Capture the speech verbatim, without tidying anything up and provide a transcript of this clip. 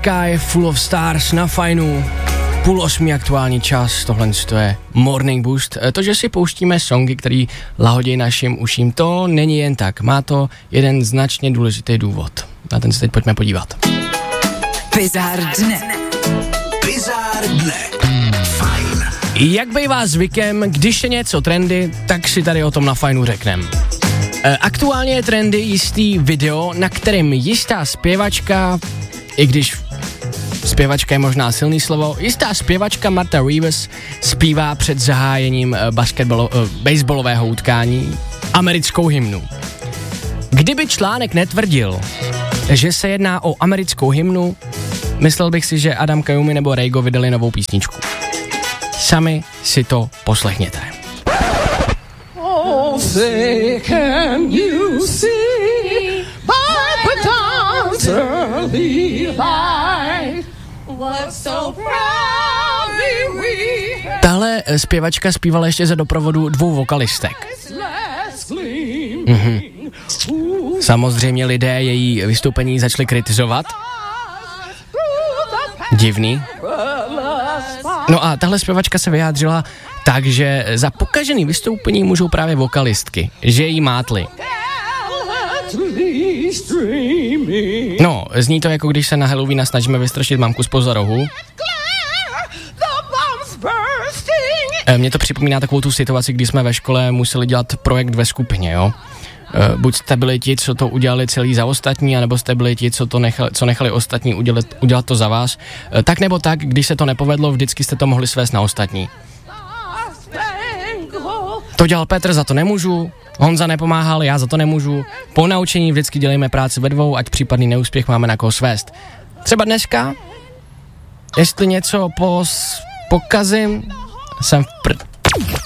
Sky Full of Stars na Fajnu. Půl osmi aktuální čas, tohle to je Morning Boost. To, že si pouštíme songy, který lahodí našim uším, to není jen tak. Má to jeden značně důležitý důvod. Na ten se teď pojďme podívat. Bizár dne. Bizár dne. Fajn. Jak bývá zvykem, když je něco trendy, tak si tady o tom na Fajnu řeknem. E, aktuálně je trendy jistý video, na kterém jistá zpěvačka, i když zpěvačka je možná silný slovo, jistá zpěvačka Martha Reeves zpívá před zahájením basketbalo, uh, baseballového utkání americkou hymnu. Kdyby článek netvrdil, že se jedná o americkou hymnu, myslel bych si, že Adam Kajumi nebo Rejgo vydali novou písničku. Sami si to poslechněte. Oh, say can you see by the dawn's early light what so proudly we Tahle zpěvačka zpívala ještě za doprovodu dvou vokalistek. Mhm. Samozřejmě lidé její vystoupení začali kritizovat. Divný. No a tahle zpěvačka se vyjádřila tak, že za pokažený vystoupení můžou právě vokalistky, že jí mátly. No, zní to jako když se na Halloweena snažíme vystrašit mamku zpoza rohu. Mně to připomíná takovou tu situaci, kdy jsme ve škole museli dělat projekt ve skupině, jo. Buď jste byli ti, co to udělali celý za ostatní, anebo jste byli ti, co to nechali, co nechali ostatní udělat, udělat to za vás. Tak nebo tak, když se to nepovedlo, vždycky jste to mohli svést na ostatní. To dělal Petr, za to nemůžu, Honza nepomáhal, já za to nemůžu. Po naučení vždycky dělejme práci ve dvou, ať případný neúspěch máme na koho svést. Třeba dneska, jestli něco pos, pokazím, jsem v prd.